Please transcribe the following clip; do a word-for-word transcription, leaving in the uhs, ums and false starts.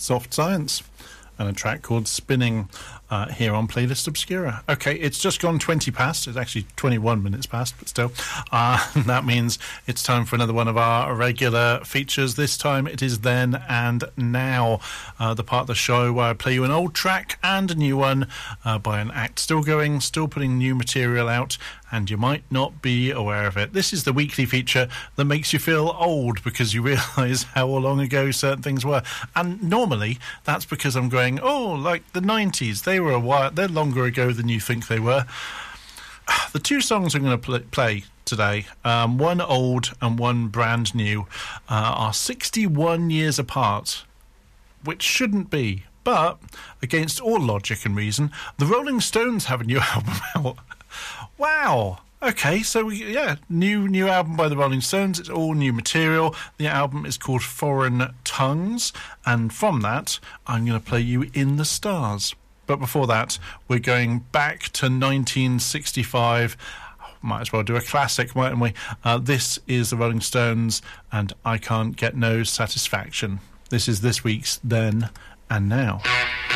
Soft Science, and a track called Spinning uh, here on Playlist Obscura. Okay, it's just gone twenty past. It's actually twenty-one minutes past, but still. Uh, that means it's time for another one of our regular features. This time it is Then and Now, uh, the part of the show where I play you an old track and a new one uh, by an act still going, still putting new material out, and you might not be aware of it. This is the weekly feature that makes you feel old because you realise how long ago certain things were. And normally that's because I'm going, oh, like the nineties, they were a while, they're longer ago than you think they were. The two songs I'm going to pl- play today, um, one old and one brand new, uh, are sixty-one years apart, which shouldn't be. But, against all logic and reason, the Rolling Stones have a new album out. Wow! Okay, so we, yeah, new new album by the Rolling Stones. It's all new material. The album is called Foreign Tongues, and from that, I'm going to play you In the Stars. But before that, we're going back to nineteen sixty-five. Might as well do a classic, mightn't we? Uh, this is the Rolling Stones, and I Can't Get No Satisfaction. This is this week's Then and Now.